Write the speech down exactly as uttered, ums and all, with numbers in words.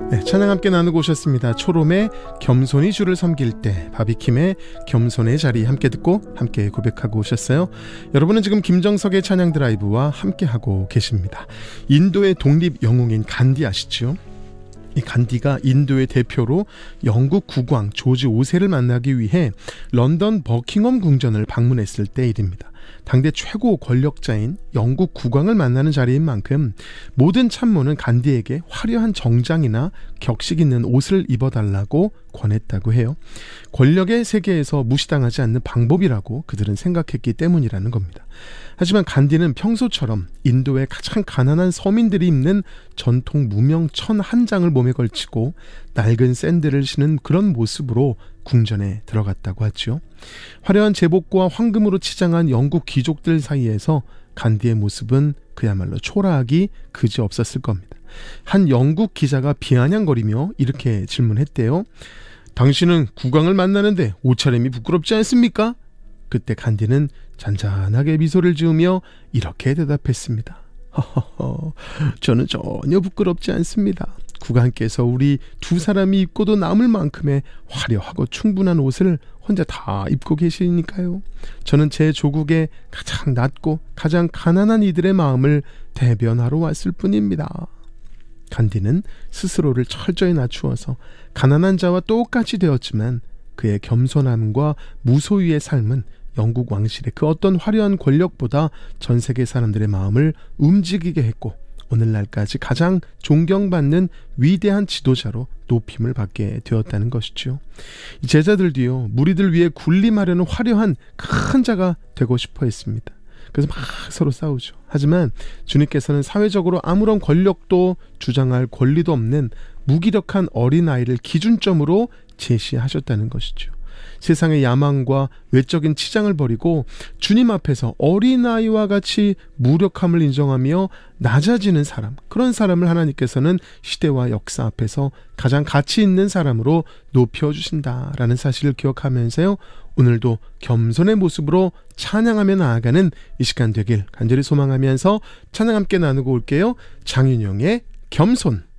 네, 찬양 함께 나누고 오셨습니다. 초롬의 겸손히 주를 섬길 때, 바비킴의 겸손의 자리 함께 듣고 함께 고백하고 오셨어요. 여러분은 지금 김정석의 찬양 드라이브와 함께하고 계십니다. 인도의 독립 영웅인 간디 아시죠? 이 간디가 인도의 대표로 영국 국왕 조지 오 세를 만나기 위해 런던 버킹엄 궁전을 방문했을 때 일입니다. 당대 최고 권력자인 영국 국왕을 만나는 자리인 만큼 모든 참모는 간디에게 화려한 정장이나 격식 있는 옷을 입어달라고 권했다고 해요. 권력의 세계에서 무시당하지 않는 방법이라고 그들은 생각했기 때문이라는 겁니다. 하지만 간디는 평소처럼 인도의 가장 가난한 서민들이 입는 전통 무명 천 한 장을 몸에 걸치고 낡은 샌들을 신은 그런 모습으로 궁전에 들어갔다고 하죠. 화려한 제복과 황금으로 치장한 영국 귀족들 사이에서 간디의 모습은 그야말로 초라하기 그지없었을 겁니다. 한 영국 기자가 비아냥거리며 이렇게 질문했대요. 당신은 국왕을 만나는데 옷차림이 부끄럽지 않습니까? 그때 간디는 잔잔하게 미소를 지으며 이렇게 대답했습니다. 허허허, 저는 전혀 부끄럽지 않습니다. 국왕께서 우리 두 사람이 입고도 남을 만큼의 화려하고 충분한 옷을 혼자 다 입고 계시니까요. 저는 제 조국의 가장 낮고 가장 가난한 이들의 마음을 대변하러 왔을 뿐입니다. 간디는 스스로를 철저히 낮추어서 가난한 자와 똑같이 되었지만 그의 겸손함과 무소유의 삶은 영국 왕실의 그 어떤 화려한 권력보다 전 세계 사람들의 마음을 움직이게 했고 오늘날까지 가장 존경받는 위대한 지도자로 높임을 받게 되었다는 것이죠. 이 제자들도요, 무리들 위해 군림하려는 화려한 큰 자가 되고 싶어 했습니다. 그래서 막 서로 싸우죠. 하지만 주님께서는 사회적으로 아무런 권력도 주장할 권리도 없는 무기력한 어린아이를 기준점으로 제시하셨다는 것이죠. 세상의 야망과 외적인 치장을 버리고 주님 앞에서 어린아이와 같이 무력함을 인정하며 낮아지는 사람, 그런 사람을 하나님께서는 시대와 역사 앞에서 가장 가치 있는 사람으로 높여주신다라는 사실을 기억하면서요, 오늘도 겸손의 모습으로 찬양하며 나아가는 이 시간 되길 간절히 소망하면서 찬양 함께 나누고 올게요. 장윤영의 겸손.